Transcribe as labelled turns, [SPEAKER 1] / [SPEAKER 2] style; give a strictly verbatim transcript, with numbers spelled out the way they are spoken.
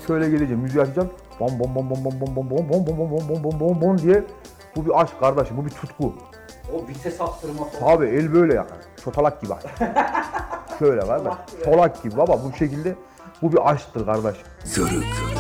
[SPEAKER 1] şöyle geleceğim, müziği açacağım. Bom bom bom bom bom bom bom bom bom bom bom bom bom bom bom bom diye. Bu bir aşk kardeşim, bu bir tutku.
[SPEAKER 2] O vites attırma falan.
[SPEAKER 1] Abi el böyle yakar. Çotalak gibi. Şöyle kardeş. Çolak gibi baba bu şekilde. Bu bir aşktır kardeş.
[SPEAKER 3] Körü körü